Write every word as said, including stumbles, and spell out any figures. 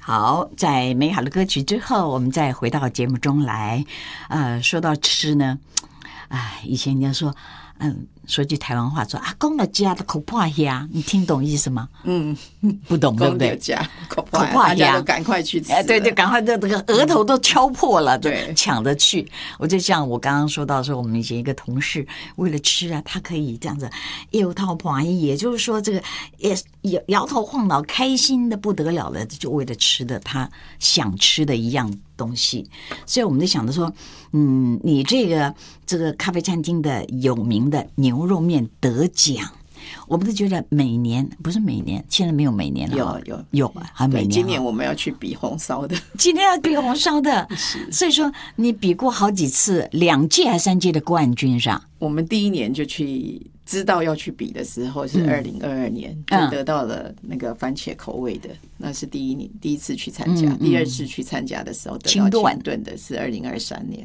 好，在美好的歌曲之后，我们再回到节目中来。呃，说到吃呢，哎，以前人家说，嗯，说句台湾话说，阿公的家的口破虾，你听懂意思吗？ 嗯， 不懂对不对？ 家口破虾， 大家都赶快去吃。 哎，对对，赶快这这个额头都敲破了， 对， 抢着去。我就像我刚刚说到说，我们以前一个同事为了吃啊，他可以这样子摇头晃脑，也就是说这个也摇摇头晃脑，开心的不得了的，就为了吃的他想吃的一样东西。所以我们就想着说，嗯，你这个这个咖啡餐厅的有名的牛肉面得奖。我们都觉得每年不是每年，现在没有每年了， 有有有还每年。 今年我们要去比红烧的， 今天要比红烧的，所以说你比过好几次，两届还三届的冠军上。 我们第一年就去，知道要去比的时候是二零二二年，嗯、就得到了那个番茄口味的，那是第一年第一次去参加，嗯嗯、第二次去参加的时候得到清炖的是二零二三年。